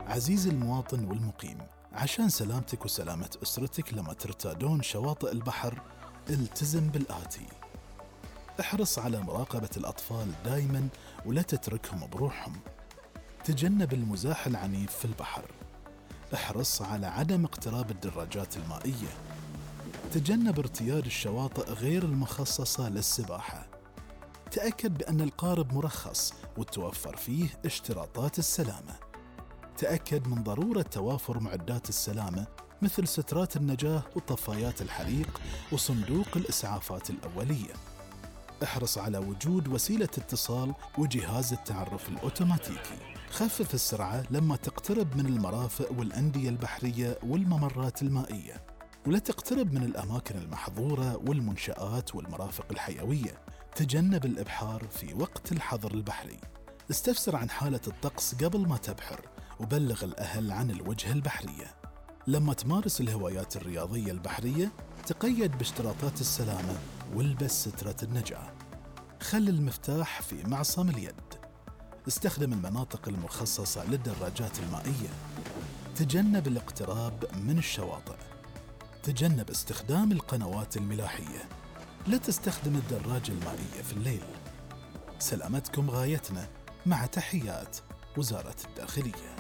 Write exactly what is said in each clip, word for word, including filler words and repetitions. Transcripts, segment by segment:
عزيزي المواطن والمقيم، عشان سلامتك وسلامة أسرتك لما ترتادون شواطئ البحر التزم بالآتي: احرص على مراقبة الأطفال دايما ولا تتركهم بروحهم. تجنب المزاح العنيف في البحر. احرص على عدم اقتراب الدراجات المائية. تجنب ارتياد الشواطئ غير المخصصة للسباحة. تأكد بأن القارب مرخص وتوفر فيه اشتراطات السلامة. تأكد من ضرورة توافر معدات السلامة مثل سترات النجاة وطفايات الحريق وصندوق الإسعافات الأولية. احرص على وجود وسيلة اتصال وجهاز التعرف الأوتوماتيكي. خفف السرعة لما تقترب من المرافق والأندية البحرية والممرات المائية، ولا تقترب من الأماكن المحظورة والمنشآت والمرافق الحيوية. تجنب الإبحار في وقت الحظر البحري. استفسر عن حالة الطقس قبل ما تبحر، وبلغ الأهل عن الوجهة البحرية. لما تمارس الهوايات الرياضية البحرية تقيد باشتراطات السلامة والبس سترة النجاة. خل المفتاح في معصم اليد. استخدم المناطق المخصصة للدراجات المائية. تجنب الاقتراب من الشواطئ. تجنب استخدام القنوات الملاحية. لا تستخدم الدراجة المائية في الليل. سلامتكم غايتنا، مع تحيات وزارة الداخلية.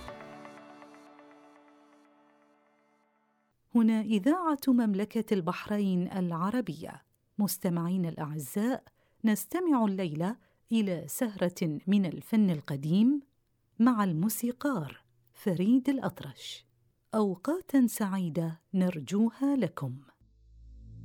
هنا إذاعة مملكة البحرين العربية. مستمعين الأعزاء، نستمع الليلة إلى سهرة من الفن القديم مع الموسيقار فريد الأطرش. أوقاتاً سعيدة نرجوها لكم.